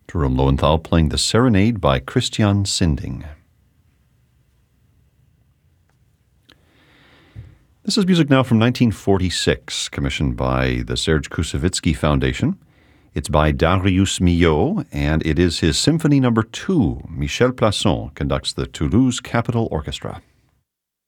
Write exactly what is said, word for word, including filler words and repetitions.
Jerome Lowenthal playing the Serenade by Christian Sinding. This is music now from nineteen forty-six, commissioned by the Serge Koussevitzky Foundation. It's by Darius Milhaud, and it is his Symphony Number Two. Michel Plasson conducts the Toulouse Capitol Orchestra.